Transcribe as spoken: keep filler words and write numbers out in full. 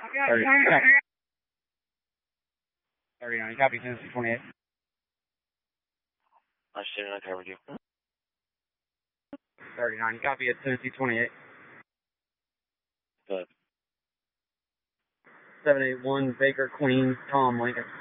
thirty-nine, copy, Tennessee twenty-eight. I should have covered you. thirty-nine, copy, it's Tennessee twenty-eight. Good. seven eight one Baker, Queens, Tom Lincoln.